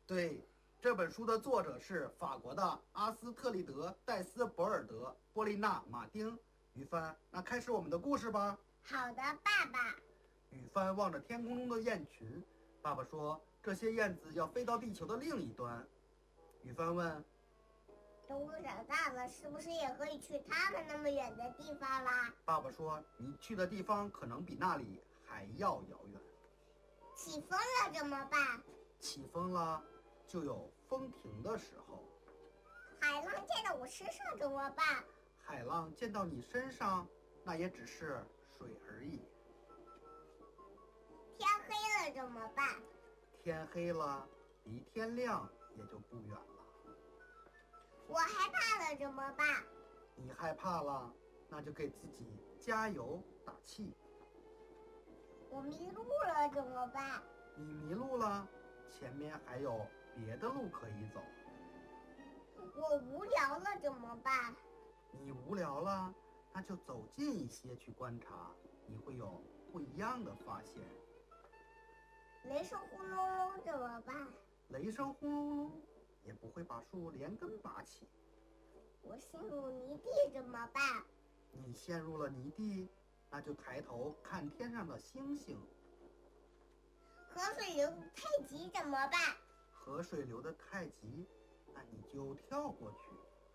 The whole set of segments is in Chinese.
对，这本书的作者是法国的阿斯特利德·戴斯博尔德·波丽娜·马丁。雨帆，那开始我们的故事吧。 好的，爸爸。 雨帆望着天空中的雁群，爸爸说：“这些燕子要飞到地球的另一端。”雨帆问：“ 等我长大了，是不是也可以去他们那么远的地方啦？” 爸爸说：“你去的地方可能比那里还要遥远。” 起风了怎么办？ 起风了，就有风停的时候。 海浪溅到我身上怎么办？ 海浪溅到你身上，那也只是水而已。 天黑了怎么办？ 天黑了，离天亮也就不远了。 我害怕了怎么办？ 你害怕了，那就给自己加油打气。 我迷路了怎么办？ 你迷路了，前面还有别的路可以走。 我无聊了怎么办？ 你无聊了，那就走近一些去观察，你会有不一样的发现。 雷声轰隆隆怎么办？ 雷声轰隆隆，也不会把树连根拔起。 我陷入泥地怎么办？ 你陷入了泥地，那就抬头看天上的星星。 河水流太急怎么办？ 河水流得太急，那你就跳过去。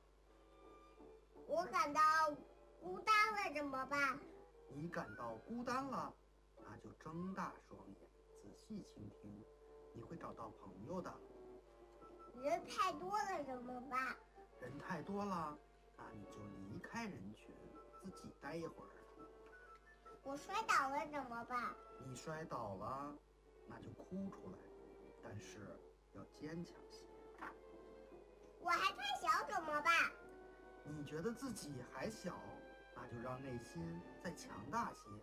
我感到孤单了怎么办？ 你感到孤单了，那就睁大双眼，仔细倾听，你会找到朋友的。 人太多了怎么办？ 人太多了，那你就离开人群，自己待一会儿。 我摔倒了怎么办？ 你摔倒了，那就哭出来，但是要坚强些。 我还太小怎么办？ 你觉得自己还小，那就让内心再强大些。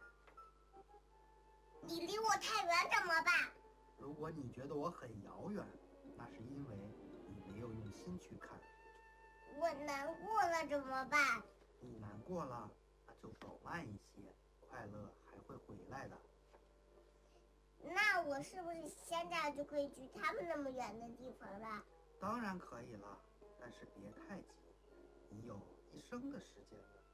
你离我太远怎么办？ 如果你觉得我很遥远，那是因为你没有用心去看。 我难过了怎么办？ 你难过了，那就走慢一些，快乐还会回来的。 那我是不是现在就可以去他们那么远的地方了？ 当然可以了，但是别太急，你有一生的时间了。